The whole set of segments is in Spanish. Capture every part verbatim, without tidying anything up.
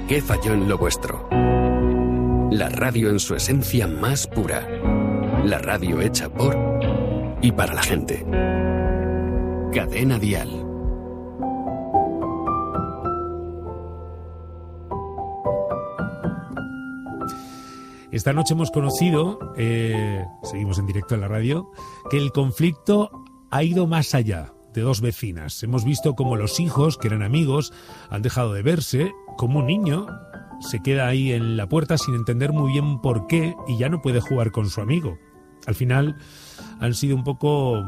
¿Qué falló en lo vuestro? La radio en su esencia más pura. La radio hecha por y para la gente. Cadena Dial. Esta noche hemos conocido, eh, seguimos en directo en la radio, que el conflicto ha ido más allá de dos vecinas. Hemos visto cómo los hijos, que eran amigos, han dejado de verse, como un niño se queda ahí en la puerta sin entender muy bien por qué y ya no puede jugar con su amigo. Al final han sido un poco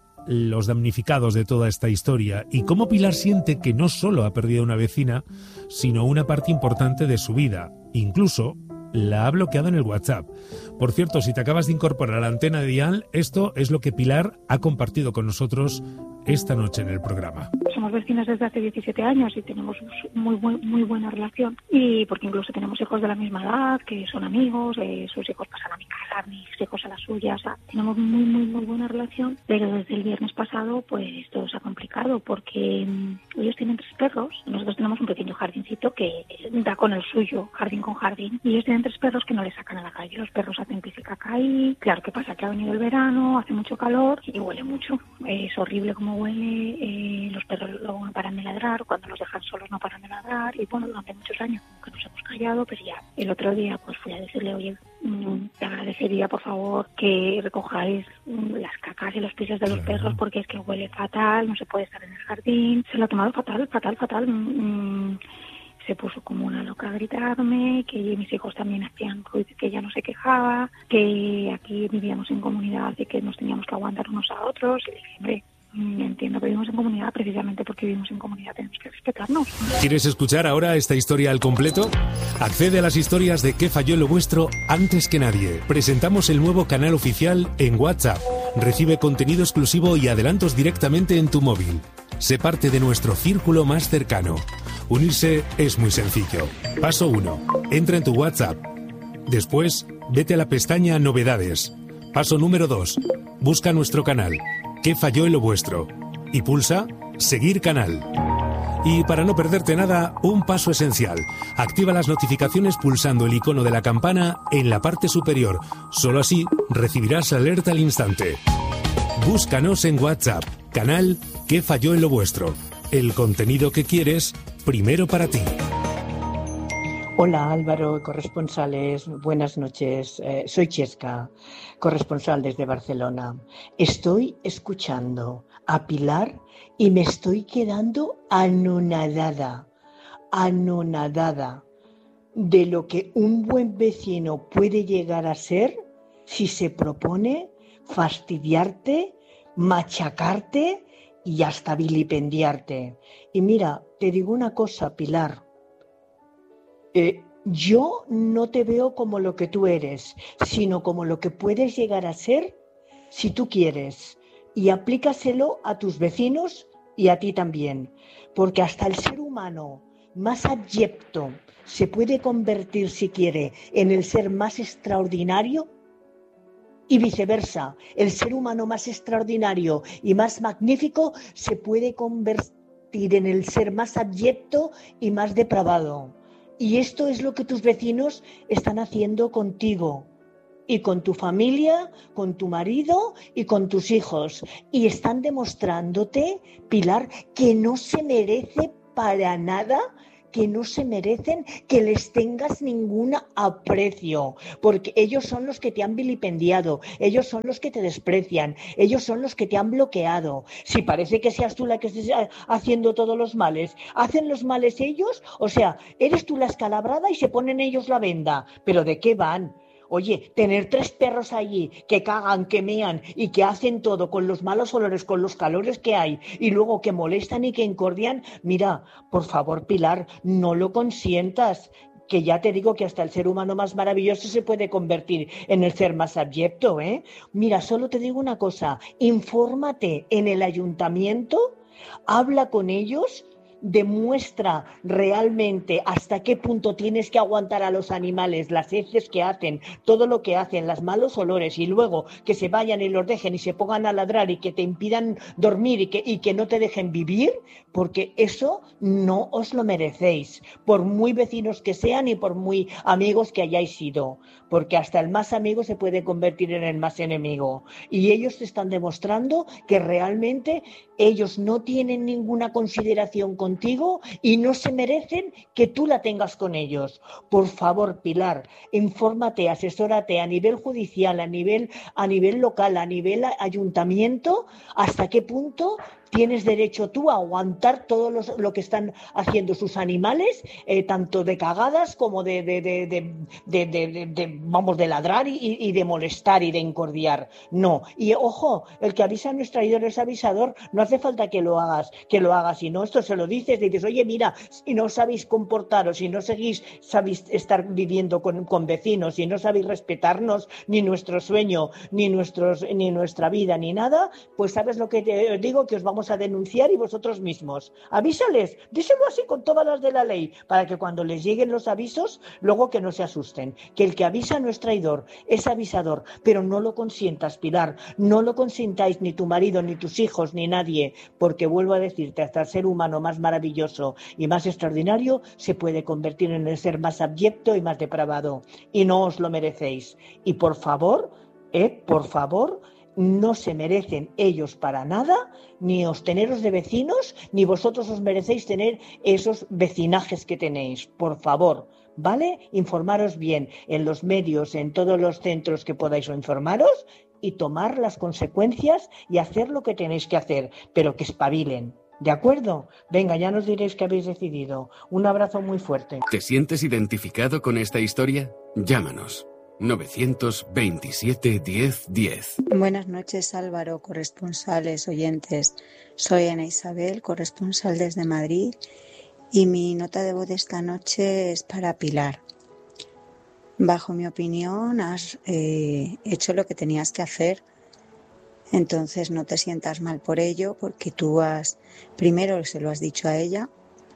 los damnificados de toda esta historia, y cómo Pilar siente que no solo ha perdido una vecina, sino una parte importante de su vida. Incluso la ha bloqueado en el WhatsApp. Por cierto, si te acabas de incorporar a la antena de Dial, esto es lo que Pilar ha compartido con nosotros esta noche en el programa. Somos vecinas desde hace diecisiete años y tenemos muy muy, muy buena relación, y porque incluso tenemos hijos de la misma edad, que son amigos, eh, sus hijos pasan a mi casa, mis hijos a la suya, o sea, tenemos muy muy muy buena relación, pero desde el viernes pasado pues todo se ha complicado porque um, ellos tienen tres perros, nosotros tenemos un pequeño jardincito que da con el suyo, jardín con jardín, y ellos tienen tres perros que no les sacan a la calle. Los perros hacen pis y caca ahí. Claro, ¿qué pasa? Que ha venido el verano, hace mucho calor y huele mucho. Es horrible como huele. Eh, los perros luego no paran de ladrar. Cuando los dejan solos no paran de ladrar. Y bueno, durante muchos años que nos hemos callado, pero ya el otro día pues fui a decirle, oye, mmm, te agradecería por favor que recojáis mmm, las cacas y los pisos de los claro. perros, porque es que huele fatal, no se puede estar en el jardín. Se lo ha tomado fatal, fatal, fatal. Mmm, se puso como una loca a gritarme, que mis hijos también hacían ruido, que ella no se quejaba, que aquí vivíamos en comunidad y que nos teníamos que aguantar unos a otros. Y le dije, hombre, entiendo que vivimos en comunidad, precisamente porque vivimos en comunidad tenemos que respetarnos. ¿Quieres escuchar ahora esta historia al completo? Accede a las historias de ¿Qué falló en lo vuestro? Antes que nadie. Presentamos el nuevo canal oficial en WhatsApp. Recibe contenido exclusivo y adelantos directamente en tu móvil. Sé parte de nuestro círculo más cercano. Unirse es muy sencillo. Paso uno. Entra en tu WhatsApp. Después, vete a la pestaña Novedades. Paso número dos. Busca nuestro canal. ¿Qué falló en lo vuestro? Y pulsa Seguir canal. Y para no perderte nada, un paso esencial. Activa las notificaciones pulsando el icono de la campana en la parte superior. Solo así recibirás alerta al instante. Búscanos en WhatsApp. Canal ¿Qué falló en lo vuestro? El contenido que quieres, primero para ti. Hola Álvaro, corresponsales, buenas noches. Eh, soy Chesca, corresponsal desde Barcelona. Estoy escuchando a Pilar y me estoy quedando anonadada, anonadada de lo que un buen vecino puede llegar a ser si se propone fastidiarte, machacarte y hasta vilipendiarte. Y mira, te digo una cosa, Pilar. Eh, yo no te veo como lo que tú eres, sino como lo que puedes llegar a ser si tú quieres. Y aplícaselo a tus vecinos y a ti también. Porque hasta el ser humano más abyecto se puede convertir, si quiere, en el ser más extraordinario. Y viceversa, el ser humano más extraordinario y más magnífico se puede convertir en el ser más abyecto y más depravado. Y esto es lo que tus vecinos están haciendo contigo y con tu familia, con tu marido y con tus hijos. Y están demostrándote, Pilar, que no se merece para nada, que no se merecen que les tengas ningún aprecio, porque ellos son los que te han vilipendiado, ellos son los que te desprecian, ellos son los que te han bloqueado. Si parece que seas tú la que estés haciendo todos los males, ¿hacen los males ellos? O sea, eres tú la escalabrada y se ponen ellos la venda. ¿Pero de qué van? Oye, tener tres perros allí que cagan, que mean y que hacen todo con los malos olores, con los calores que hay y luego que molestan y que incordian, mira, por favor, Pilar, no lo consientas. Que ya te digo que hasta el ser humano más maravilloso se puede convertir en el ser más abyecto, ¿eh? Mira, solo te digo una cosa, infórmate en el ayuntamiento, habla con ellos, demuestra realmente hasta qué punto tienes que aguantar a los animales, las heces que hacen, todo lo que hacen, los malos olores, y luego que se vayan y los dejen y se pongan a ladrar y que te impidan dormir y que, y que no te dejen vivir, porque eso no os lo merecéis, por muy vecinos que sean y por muy amigos que hayáis sido, porque hasta el más amigo se puede convertir en el más enemigo, y ellos te están demostrando que realmente ellos no tienen ninguna consideración contigo y no se merecen que tú la tengas con ellos. Por favor, Pilar, infórmate, asesórate a nivel judicial, a nivel, a nivel local, a nivel ayuntamiento, hasta qué punto tienes derecho tú a aguantar todo los, lo que están haciendo sus animales, eh, tanto de cagadas como de, de, de, de, de, de, de, de vamos, de ladrar y, y de molestar y de incordiar. No. Y ojo, el que avisa no es traidor, es avisador. No hace falta que lo hagas, que lo hagas. Si no, esto se lo dices, dices, oye, mira, si no sabéis comportaros, si no seguís, sabéis estar viviendo con, con vecinos, si no sabéis respetarnos, ni nuestro sueño, ni nuestros, ni nuestra vida, ni nada, pues sabes lo que te digo, que os vamos a denunciar y vosotros mismos. Avísales, díselo así con todas las de la ley, para que cuando les lleguen los avisos, luego que no se asusten. Que el que avisa no es traidor, es avisador, pero no lo consientas, Pilar, no lo consintáis ni tu marido, ni tus hijos, ni nadie, porque vuelvo a decirte, hasta el ser humano más maravilloso y más extraordinario se puede convertir en el ser más abyecto y más depravado, y no os lo merecéis. Y por favor, eh, por favor, no se merecen ellos para nada, ni os teneros de vecinos, ni vosotros os merecéis tener esos vecinajes que tenéis. Por favor, ¿vale? Informaros bien en los medios, en todos los centros que podáis informaros, y tomar las consecuencias y hacer lo que tenéis que hacer, pero que espabilen. ¿De acuerdo? Venga, ya nos diréis qué habéis decidido. Un abrazo muy fuerte. ¿Te sientes identificado con esta historia? Llámanos. novecientos veintisiete diez diez. Buenas noches, Álvaro, corresponsales, oyentes. Soy Ana Isabel, corresponsal desde Madrid, y mi nota de voz de esta noche es para Pilar. Bajo mi opinión, has eh, hecho lo que tenías que hacer, entonces no te sientas mal por ello, porque tú has, primero se lo has dicho a ella,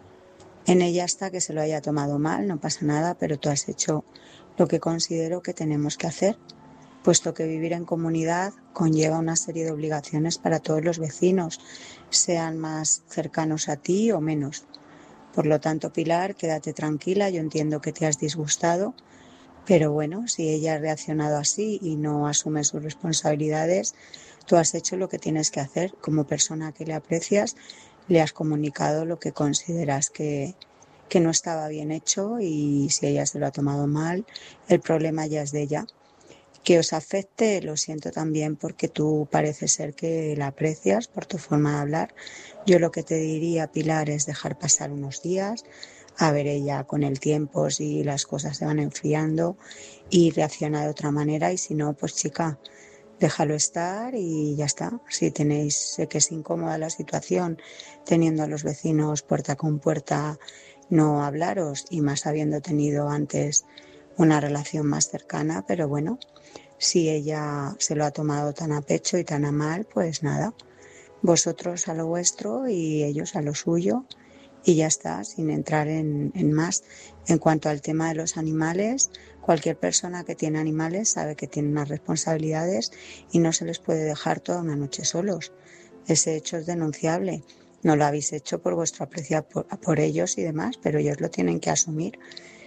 en ella está que se lo haya tomado mal, no pasa nada, pero tú has hecho lo que considero que tenemos que hacer, puesto que vivir en comunidad conlleva una serie de obligaciones para todos los vecinos, sean más cercanos a ti o menos. Por lo tanto, Pilar, quédate tranquila, yo entiendo que te has disgustado, pero bueno, si ella ha reaccionado así y no asume sus responsabilidades, tú has hecho lo que tienes que hacer. Como persona que le aprecias, le has comunicado lo que consideras que que no estaba bien hecho, y si ella se lo ha tomado mal, el problema ya es de ella. Que os afecte, lo siento también, porque tú parece ser que la aprecias por tu forma de hablar. Yo lo que te diría, Pilar, es dejar pasar unos días, a ver ella con el tiempo si las cosas se van enfriando y reacciona de otra manera, y si no, pues chica, déjalo estar y ya está. Si tenéis, sé que es incómoda la situación, teniendo a los vecinos puerta con puerta, no hablaros, y más habiendo tenido antes una relación más cercana, pero bueno, si ella se lo ha tomado tan a pecho y tan a mal, pues nada, vosotros a lo vuestro y ellos a lo suyo, y ya está, sin entrar en, en más. En cuanto al tema de los animales, cualquier persona que tiene animales sabe que tiene unas responsabilidades y no se les puede dejar toda una noche solos. Ese hecho es denunciable. No lo habéis hecho por vuestro aprecio por, por ellos y demás, pero ellos lo tienen que asumir.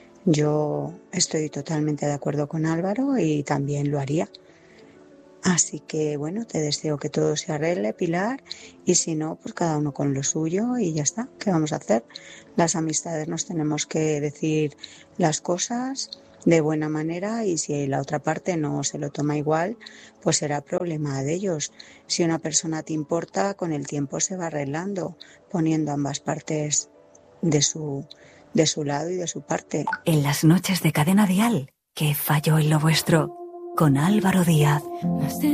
Yo estoy totalmente de acuerdo con Álvaro y también lo haría. Así que bueno, te deseo que todo se arregle, Pilar, y si no, pues cada uno con lo suyo y ya está. ¿Qué vamos a hacer? Las amistades nos tenemos que decir las cosas de buena manera, y si la otra parte no se lo toma igual, pues será problema de ellos. Si una persona te importa, con el tiempo se va arreglando, poniendo ambas partes de su, de su lado y de su parte. En las noches de Cadena Dial, ¿qué falló en lo vuestro? Con Álvaro Díaz.